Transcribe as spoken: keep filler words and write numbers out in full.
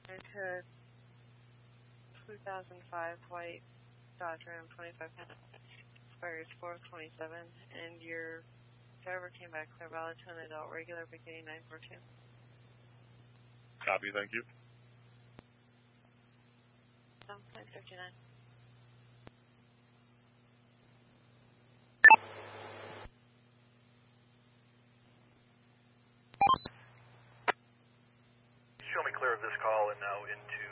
to two thousand five white Dodge Ram twenty-five hundred, expires four twenty-seven, and your driver came back clear valid to an adult regular beginning nine four two. Copy, thank you. Um, nine fifty-nine. Show me clear of this call and now into